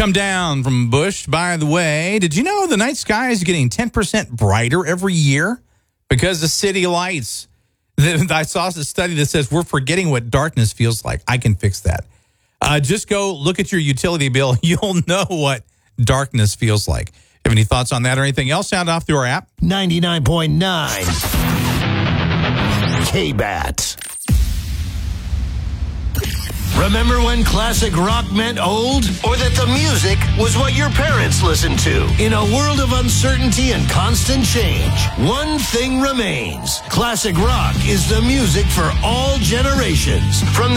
Come down from Bush. By the way, did you know the night sky is getting 10% brighter every year because of city lights? I saw a study that says we're forgetting what darkness feels like. I can fix that. Just go look at your utility bill. You'll know what darkness feels like. Have any thoughts on that or anything else? Sound off through our app. 99.9 K-Bat. Remember when classic rock meant old? Or that the music was what your parents listened to? In a world of uncertainty and constant change, one thing remains. Classic rock is the music for all generations. From